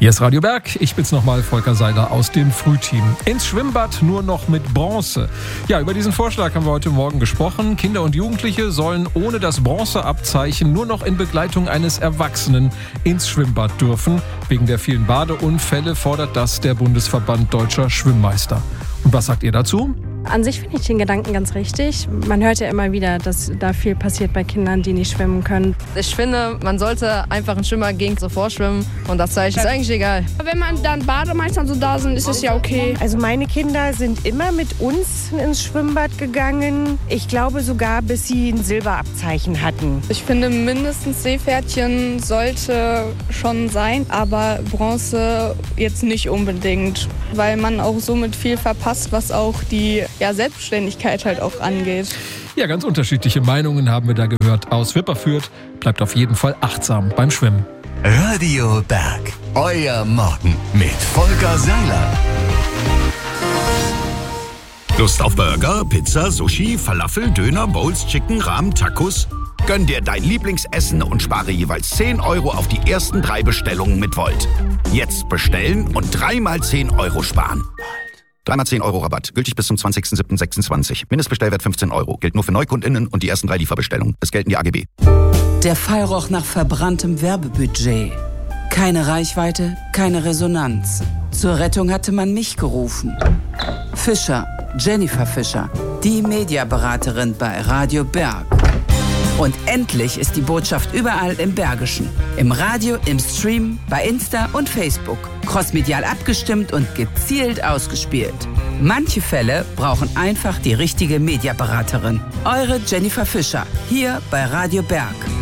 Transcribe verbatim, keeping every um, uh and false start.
Hier ist Radio Berg. Ich bin's nochmal, Volker Seiler aus dem Frühteam. Ins Schwimmbad nur noch mit Bronze. Ja, über diesen Vorschlag haben wir heute Morgen gesprochen. Kinder und Jugendliche sollen ohne das Bronzeabzeichen nur noch in Begleitung eines Erwachsenen ins Schwimmbad dürfen. Wegen der vielen Badeunfälle fordert das der Bundesverband Deutscher Schwimmmeister. Und was sagt ihr dazu? An sich finde ich den Gedanken ganz richtig. Man hört ja immer wieder, dass da viel passiert bei Kindern, die nicht schwimmen können. Ich finde, man sollte einfach einen Schwimmer gegen so vorschwimmen und das Zeichen ist eigentlich egal. Wenn man dann Bademeister und so da sind, ist es ja okay. Also meine Kinder sind immer mit uns ins Schwimmbad gegangen. Ich glaube sogar, bis sie ein Silberabzeichen hatten. Ich finde, mindestens Seepferdchen sollte schon sein, aber Bronze jetzt nicht unbedingt, weil man auch somit viel verpasst, was auch die ja, Selbstständigkeit halt auch angeht. Ja, ganz unterschiedliche Meinungen haben wir da gehört. Aus Wipperfürth. Bleibt auf jeden Fall achtsam beim Schwimmen. Radio Berg, euer Morgen mit Volker Seiler. Lust auf Burger, Pizza, Sushi, Falafel, Döner, Bowls, Chicken, Rahmen, Tacos? Gönn dir dein Lieblingsessen und spare jeweils zehn Euro auf die ersten drei Bestellungen mit Volt. Jetzt bestellen und dreimal zehn Euro sparen. Dreimal zehn Euro Rabatt. Gültig bis zum zwanzigster siebter sechsundzwanzig. Mindestbestellwert fünfzehn Euro. Gilt nur für NeukundInnen und die ersten drei Lieferbestellungen. Es gelten die A G B. Der Fall roch nach verbranntem Werbebudget. Keine Reichweite, keine Resonanz. Zur Rettung hatte man mich gerufen. Fischer, Jennifer Fischer, die Mediaberaterin bei Radio Berg. Und endlich ist die Botschaft überall im Bergischen. Im Radio, im Stream, bei Insta und Facebook. Crossmedial abgestimmt und gezielt ausgespielt. Manche Fälle brauchen einfach die richtige Mediaberaterin. Eure Jennifer Fischer, hier bei Radio Berg.